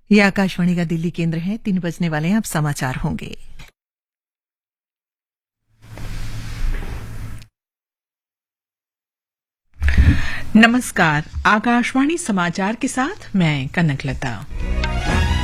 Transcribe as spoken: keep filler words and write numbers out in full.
ये आकाशवाणी का दिल्ली केंद्र है। तीन बजने वाले हैं, अब समाचार होंगे। नमस्कार, आकाशवाणी समाचार के साथ मैं कनकलता।